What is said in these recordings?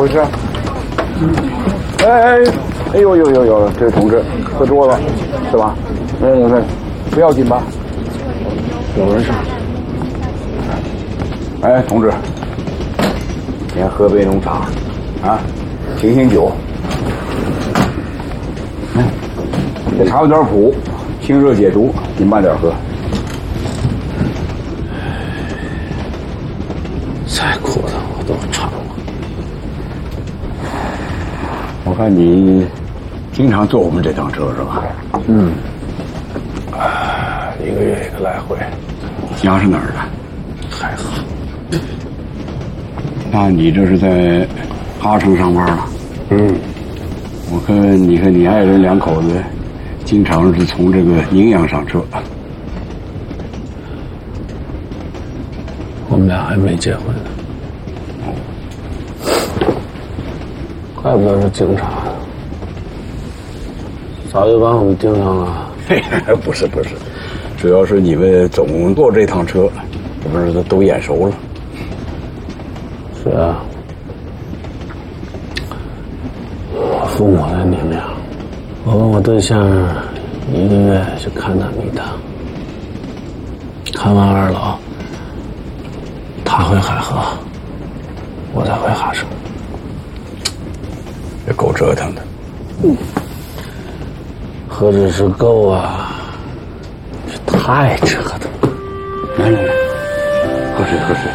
回事？哎呦，这位同志，喝多了，是吧？没，不要紧吧？有人事。哎，同志，先喝杯浓茶，啊，醒酒。这茶有点苦，清热解毒，你慢点喝。 再苦的我都尝过。 我看你经常坐我们这趟车是吧？ 嗯。1个月1个来回。 家是哪儿的？ 海河。 那你这是在哈城上班了？ 嗯。 我看你和你爱人2口子经常是从这个宁阳上车。 我们俩还没结婚呢。怪不得是警察，早就把我们盯上了。 不是，主要是你们总坐这趟车，这不是都眼熟了。 是啊，我父母在宁阳，我跟我对象1个月去看他们一趟，看完2老，他回海河，我再回哈城。 这够折腾的。 何止是够啊，是太折腾了。 来，喝水。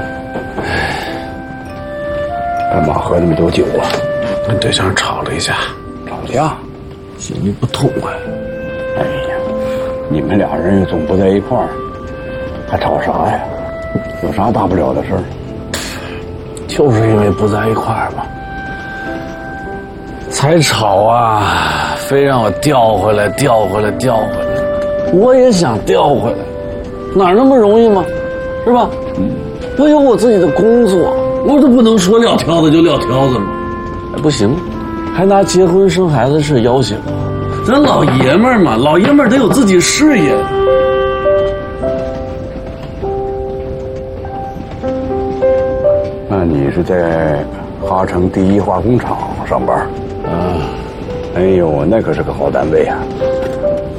干嘛喝那么多酒啊？ 跟对象吵了一架，心里不痛快。 哎呀，你们俩人又总不在一块儿，还吵啥呀？有啥大不了的事儿？ 就是因为不在一块儿嘛，才吵啊！非让我调回来。我也想调回来，哪那么容易吗？是吧？我有我自己的工作，我都不能说撂挑子就撂挑子吗？不行，还拿结婚生孩子事要挟我。咱老爷们儿嘛，老爷们儿得有自己事业。 那你是在哈城第1化工厂上班？ 啊， 哎呦，那可是个好单位啊！